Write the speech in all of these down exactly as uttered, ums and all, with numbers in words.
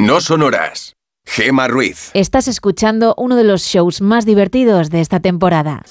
No sonoras. Gemma Ruiz. Estás escuchando uno de los shows más divertidos de esta temporada.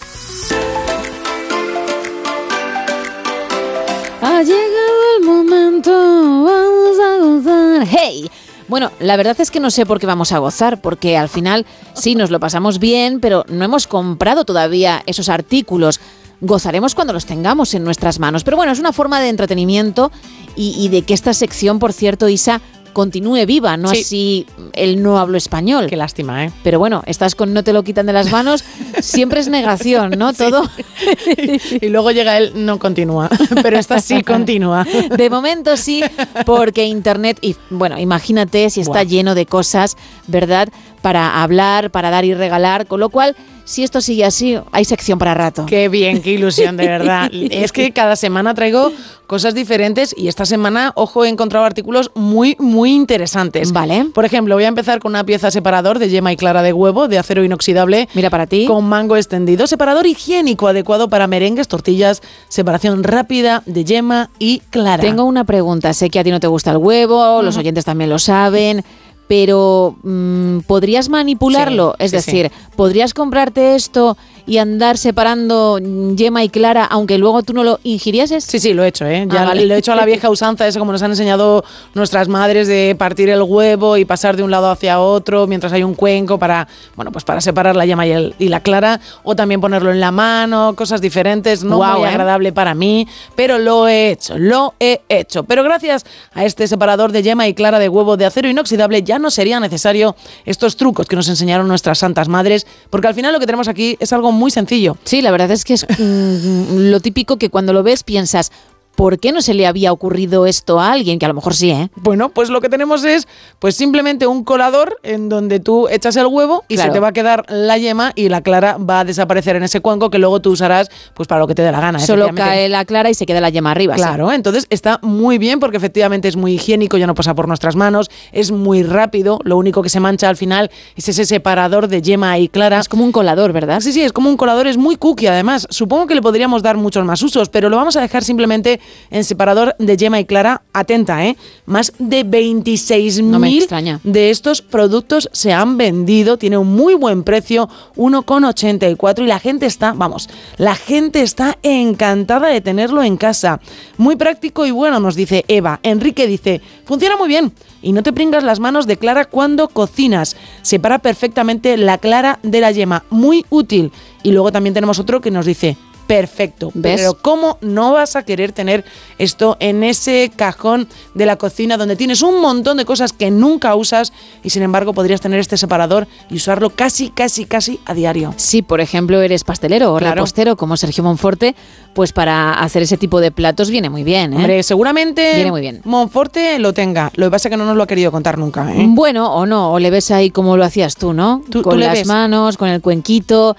Ha llegado el momento, vamos a gozar. ¡Hey! Bueno, la verdad es que no sé por qué vamos a gozar, porque al final sí nos lo pasamos bien, pero no hemos comprado todavía esos artículos. Gozaremos cuando los tengamos en nuestras manos. Pero bueno, es una forma de entretenimiento y, y de que esta sección, por cierto, Isa, continúe viva, no sí. Así el no hablo español. Qué lástima, ¿eh? Pero bueno, estás con no te lo quitan de las manos, siempre es negación, ¿no? Sí. Todo. Y, y luego llega él, no continúa, pero esta sí continúa. De momento sí, porque Internet, y bueno, imagínate si está wow. lleno de cosas, ¿verdad? Para hablar, para dar y regalar, con lo cual, si esto sigue así, hay sección para rato. Qué bien, qué ilusión, de verdad. Es que cada semana traigo cosas diferentes y esta semana, ojo, he encontrado artículos muy, muy interesantes. Vale. Por ejemplo, voy a empezar con una pieza separador de yema y clara de huevo de acero inoxidable. Mira para ti. Con mango extendido. Separador higiénico adecuado para merengues, tortillas, separación rápida de yema y clara. Tengo una pregunta. Sé que a ti no te gusta el huevo, uh-huh. los oyentes también lo saben, pero mmm, ¿podrías manipularlo? Sí, es sí, decir, sí. ¿podrías comprarte esto y andar separando yema y clara, aunque luego tú no lo ingirieses? Sí, sí, lo he hecho, ¿eh? Ya ah, vale. Lo he hecho a la vieja usanza, eso como nos han enseñado nuestras madres, de partir el huevo y pasar de un lado hacia otro mientras hay un cuenco para, bueno, pues para separar la yema y, el, y la clara, o también ponerlo en la mano, cosas diferentes, no wow, muy ¿eh? agradable para mí, pero lo he hecho, lo he hecho. Pero gracias a este separador de yema y clara de huevo de acero inoxidable ya no sería necesario estos trucos que nos enseñaron nuestras santas madres, porque al final lo que tenemos aquí es algo muy sencillo. Sí, la verdad es que es mm, lo típico que cuando lo ves piensas, ¿por qué no se le había ocurrido esto a alguien? Que a lo mejor sí, ¿eh? Bueno, pues lo que tenemos es pues simplemente un colador en donde tú echas el huevo y claro. se te va a quedar la yema y la clara va a desaparecer en ese cuenco que luego tú usarás pues para lo que te dé la gana. Solo cae la clara y se queda la yema arriba. Claro, sí. Entonces está muy bien porque efectivamente es muy higiénico, ya no pasa por nuestras manos, es muy rápido, lo único que se mancha al final es ese separador de yema y clara. Es como un colador, ¿verdad? Sí, sí, es como un colador, es muy cookie además. Supongo que le podríamos dar muchos más usos, pero lo vamos a dejar simplemente en separador de yema y clara. Atenta, ¿eh? Más de veintiséis mil no de estos productos se han vendido, tiene un muy buen precio, uno con ochenta y cuatro, y la gente está, vamos, la gente está encantada de tenerlo en casa. Muy práctico y bueno, nos dice Eva. Enrique dice, funciona muy bien y no te pringas las manos de clara cuando cocinas. Separa perfectamente la clara de la yema, muy útil. Y luego también tenemos otro que nos dice, perfecto, ¿ves? Pero ¿cómo no vas a querer tener esto en ese cajón de la cocina donde tienes un montón de cosas que nunca usas y sin embargo podrías tener este separador y usarlo casi, casi, casi a diario? Sí, por ejemplo, eres pastelero o claro. repostero como Sergio Monforte, pues para hacer ese tipo de platos viene muy bien, ¿eh? Hombre, seguramente viene muy bien. Monforte lo tenga, lo que pasa es que no nos lo ha querido contar nunca, ¿eh? Bueno, o no, o le ves ahí como lo hacías tú, ¿no? ¿Tú, con tú las ves? manos, con el cuenquito.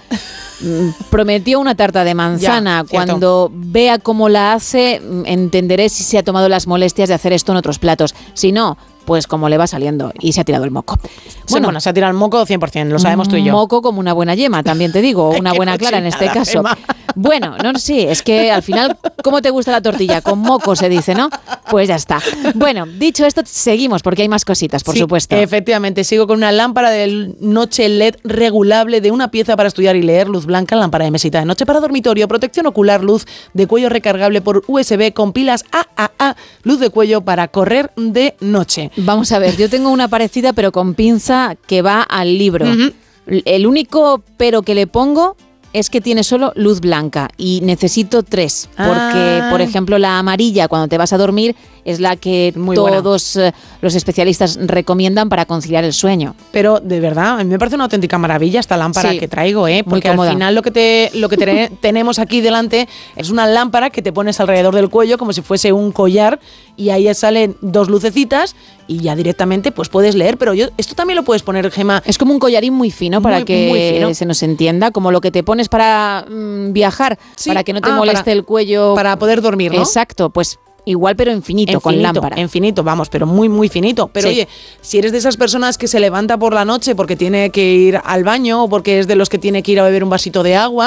Prometió una tarta de manzana. Ya, cuando vea cómo la hace, entenderé si se ha tomado las molestias de hacer esto en otros platos. Si no, pues como le va saliendo, y se ha tirado el moco. Bueno, sí, bueno, se ha tirado el moco cien por ciento, lo sabemos tú y yo. Moco como una buena yema, también te digo, o una buena clara en este caso. Emma. Bueno, no, sí, es que al final, ¿cómo te gusta la tortilla? Con moco se dice, ¿no? Pues ya está. Bueno, dicho esto, seguimos porque hay más cositas, por sí, supuesto. Efectivamente, sigo con una lámpara de noche L E D regulable de una pieza para estudiar y leer, luz blanca, lámpara de mesita de noche para dormitorio, protección ocular, luz de cuello recargable por U S B con pilas A A A, luz de cuello para correr de noche. Vamos a ver, yo tengo una parecida pero con pinza que va al libro. Uh-huh. El único pero que le pongo es que tiene solo luz blanca y necesito tres, porque ah. por ejemplo la amarilla cuando te vas a dormir es la que Muy todos eh, los especialistas recomiendan para conciliar el sueño. Pero de verdad, a mí me parece una auténtica maravilla esta lámpara sí, que traigo, ¿eh? Porque al final lo que te lo que te tenemos aquí delante es una lámpara que te pones alrededor del cuello como si fuese un collar y ahí salen dos lucecitas y ya directamente pues puedes leer, pero yo esto también lo puedes poner, Gemma. Es como un collarín muy fino para muy, que muy fino. se nos entienda, como lo que te pones para mmm, viajar, sí. para que no te ah, moleste para, el cuello. Para poder dormir, ¿no? Exacto, pues igual pero infinito, infinito con lámpara. Infinito, vamos, pero muy, muy finito. Pero sí. oye, si eres de esas personas que se levanta por la noche porque tiene que ir al baño o porque es de los que tiene que ir a beber un vasito de agua,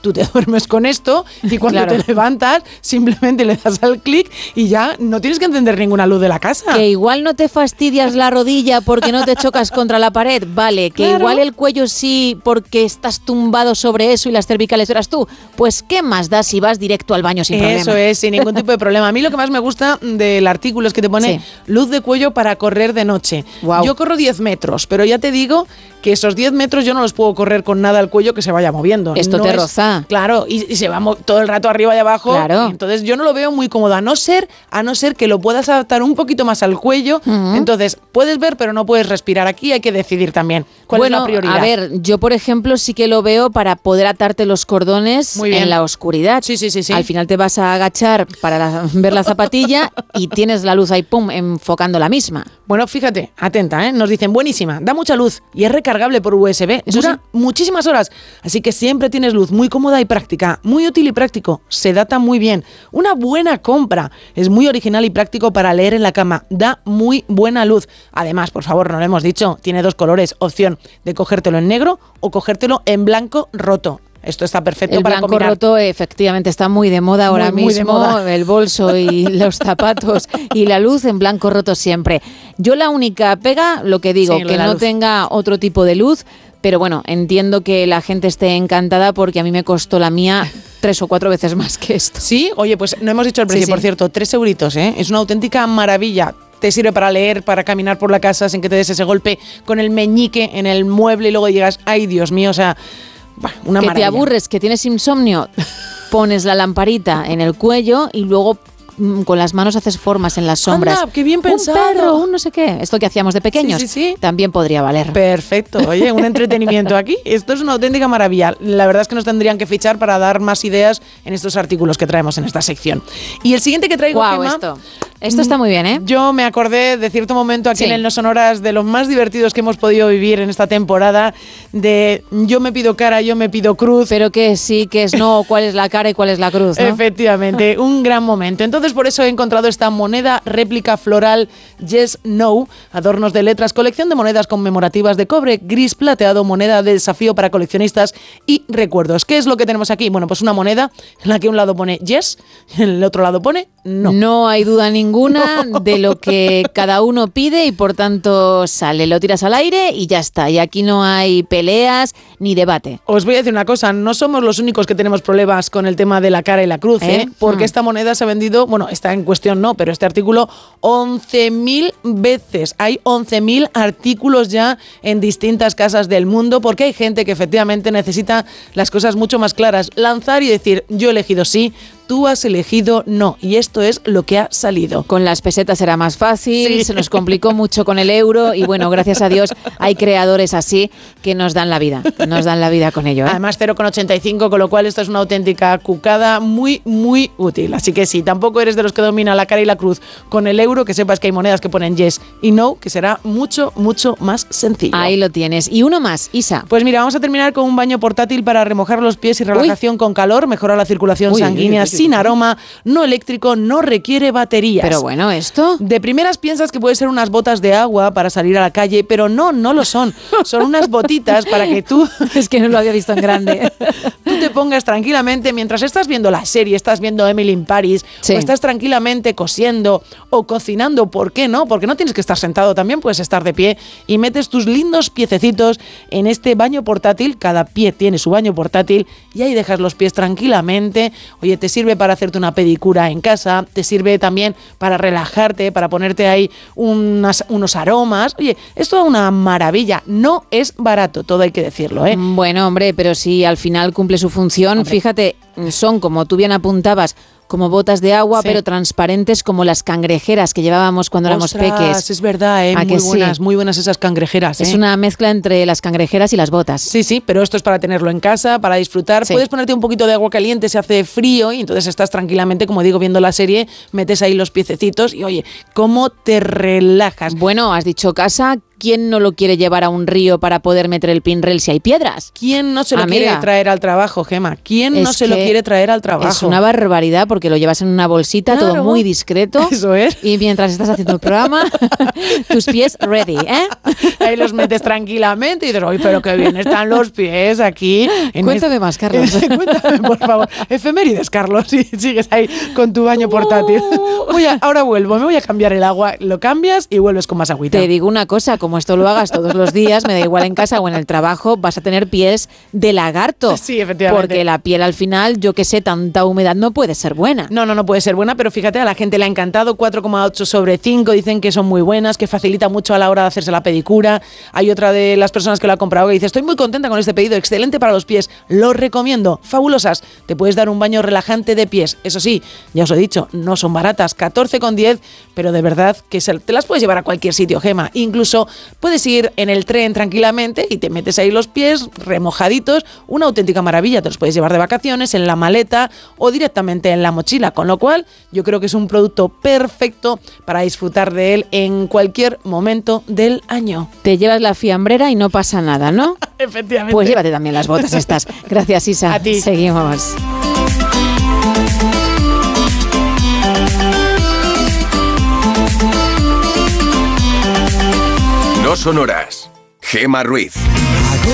tú te duermes con esto y cuando Claro. te levantas simplemente le das al clic y ya no tienes que encender ninguna luz de la casa. Que igual no te fastidias la rodilla porque no te chocas contra la pared, vale. Que Claro. igual el cuello sí porque estás tumbado sobre eso y las cervicales eras tú. Pues ¿qué más da si vas directo al baño sin problema? Eso es, sin ningún tipo de problema. A mí lo que más me gusta del artículo es que te pone Sí. luz de cuello para correr de noche. Guau. Yo corro diez metros, pero ya te digo que esos diez metros yo no los puedo correr con nada al cuello que se vaya moviendo. Esto No te es- roza. Claro, y, y se va mo- todo el rato arriba y abajo. Claro. Y entonces yo no lo veo muy cómodo, a no ser, a no ser que lo puedas adaptar un poquito más al cuello. Ujú. Entonces, puedes ver, pero no puedes respirar. Aquí hay que decidir también cuál bueno, es la prioridad. a ver, yo por ejemplo sí que lo veo para poder atarte los cordones Muy bien. en la oscuridad. Sí, sí, sí, sí. Al final te vas a agachar para la- ver la zapatilla y tienes la luz ahí, pum, enfocando la misma. Bueno, fíjate, atenta, ¿eh? Nos dicen, buenísima, da mucha luz y es recargable por U S B. Eso Dura sí. muchísimas horas, así que siempre tienes luz, muy cómoda y práctica, muy útil y práctico, se data muy bien. Una buena compra, es muy original y práctico para leer en la cama, da muy buena luz. Además, por favor, no lo hemos dicho, tiene dos colores, opción de cogértelo en negro o cogértelo en blanco roto. Esto está perfecto El para blanco combinar. roto efectivamente está muy de moda ahora Muy, muy de mismo, moda. el bolso y los zapatos y la luz en blanco roto siempre. Yo la única pega, lo que digo, Sí, lo que de la no luz. tenga otro tipo de luz, pero bueno, entiendo que la gente esté encantada porque a mí me costó la mía tres o cuatro veces más que esto. Sí, oye, pues no hemos dicho el Sí, precio, sí. por cierto, tres euritos, ¿eh? Es una auténtica maravilla. Te sirve para leer, para caminar por la casa sin que te des ese golpe con el meñique en el mueble y luego llegas, ay, Dios mío, o sea, bah, una Que maravilla. te aburres, que tienes insomnio, pones la lamparita en el cuello y luego mm, con las manos haces formas en las sombras. Anda, qué bien pensado. Un perro, un no sé qué. Esto que hacíamos de pequeños Sí, sí, sí. también podría valer. Perfecto, oye, un entretenimiento aquí. Esto es una auténtica maravilla. La verdad es que nos tendrían que fichar para dar más ideas en estos artículos que traemos en esta sección. Y el siguiente que traigo, Guau, Gemma, esto. Esto está muy bien, ¿eh? Yo me acordé de cierto momento aquí Sí. en el No Sonoras de los más divertidos que hemos podido vivir en esta temporada, de yo me pido cara, yo me pido cruz. Pero que sí, que es no, cuál es la cara y cuál es la cruz, ¿no? Efectivamente, un gran momento. Entonces, por eso he encontrado esta moneda réplica floral Yes No, adornos de letras, colección de monedas conmemorativas de cobre, gris plateado, moneda de desafío para coleccionistas y recuerdos. ¿Qué es lo que tenemos aquí? Bueno, pues una moneda en la que un lado pone yes y en el otro lado pone no. No hay duda ninguna de lo que cada uno pide y por tanto sale, lo tiras al aire y ya está. Y aquí no hay peleas ni debate. Os voy a decir una cosa, no somos los únicos que tenemos problemas con el tema de la cara y la cruz, ¿eh? ¿Eh? Porque Mm. esta moneda se ha vendido, bueno, está en cuestión no, pero este artículo once mil veces. Hay once mil artículos ya en distintas casas del mundo porque hay gente que efectivamente necesita las cosas mucho más claras. Lanzar y decir, yo he elegido sí, tú has elegido no. Y esto es lo que ha salido. Con las pesetas era más fácil, Sí. se nos complicó mucho con el euro y bueno, gracias a Dios hay creadores así que nos dan la vida, nos dan la vida con ello, ¿eh? Además cero coma ochenta y cinco, con lo cual esto es una auténtica cucada muy, muy útil. Así que si tampoco eres de los que domina la cara y la cruz con el euro, que sepas que hay monedas que ponen yes y no, que será mucho, mucho más sencillo. Ahí lo tienes. Y uno más, Isa. Pues mira, vamos a terminar con un baño portátil para remojar los pies y relajación con calor, mejora la circulación Uy, sanguínea uy, uy, uy. sin aroma, no eléctrico, no requiere baterías. Pero bueno, esto... De primeras piensas que puede ser unas botas de agua para salir a la calle, pero no, no lo son. Son unas botitas para que tú, Es que no lo había visto en grande. tú te pongas tranquilamente mientras estás viendo la serie, estás viendo Emily in Paris, Sí. o estás tranquilamente cosiendo o cocinando. ¿Por qué no? Porque no tienes que estar sentado, también puedes estar de pie y metes tus lindos piececitos en este baño portátil. Cada pie tiene su baño portátil y ahí dejas los pies tranquilamente. Oye, te sirve para hacerte una pedicura en casa, te sirve también para relajarte, para ponerte ahí unas, unos aromas. Oye, esto es una maravilla. No es barato, todo hay que decirlo, ¿eh? Bueno, hombre, pero si al final cumple su función, Hombre. fíjate, son como tú bien apuntabas, como botas de agua, Sí. pero transparentes como las cangrejeras que llevábamos cuando éramos Ostras, peques. es verdad, ¿eh? ¿A Muy que sí? buenas, muy buenas esas cangrejeras, ¿eh? Es una mezcla entre las cangrejeras y las botas. Sí, sí, pero esto es para tenerlo en casa, para disfrutar. Sí. Puedes ponerte un poquito de agua caliente si hace frío y entonces estás tranquilamente, como digo, viendo la serie, metes ahí los piececitos y oye, cómo te relajas. Bueno, has dicho casa, ¿quién no lo quiere llevar a un río para poder meter el pinrel si hay piedras? ¿Quién no se lo Amiga. quiere traer al trabajo, Gema? ¿Quién no Es se lo que quiere traer al trabajo? Es una barbaridad porque lo llevas en una bolsita, Claro. todo muy discreto. Eso es. Y mientras estás haciendo el programa, tus pies ready, ¿eh? ahí los metes tranquilamente y dices, oye, pero qué bien están los pies aquí. Cuéntame este, más, Carlos. Cuéntame, por favor. Efemérides, Carlos, y sigues ahí con tu baño portátil. Voy a, ahora vuelvo, me voy a cambiar el agua, lo cambias y vuelves con más agüita. Te digo una cosa, como esto lo hagas todos los días, me da igual en casa o en el trabajo, vas a tener pies de lagarto. Sí, efectivamente. Porque la piel al final, yo que sé, tanta humedad no puede ser buena. No, no, no puede ser buena, pero fíjate, a la gente le ha encantado, cuatro coma ocho sobre cinco, dicen que son muy buenas, que facilita mucho a la hora de hacerse la pedicura. Hay otra de las personas que lo ha comprado que dice, estoy muy contenta con este pedido, excelente para los pies, lo recomiendo, fabulosas. Te puedes dar un baño relajante de pies, eso sí, ya os he dicho, no son baratas, catorce con diez, pero de verdad que se, te las puedes llevar a cualquier sitio, Gema. Incluso puedes ir en el tren tranquilamente y te metes ahí los pies remojaditos, una auténtica maravilla, te los puedes llevar de vacaciones, en la maleta o directamente en la mochila, con lo cual yo creo que es un producto perfecto para disfrutar de él en cualquier momento del año. Te llevas la fiambrera y no pasa nada, ¿no? Efectivamente. Pues llévate también las botas estas. Gracias, Isa. A ti. Seguimos. No son horas. Gema Ruiz.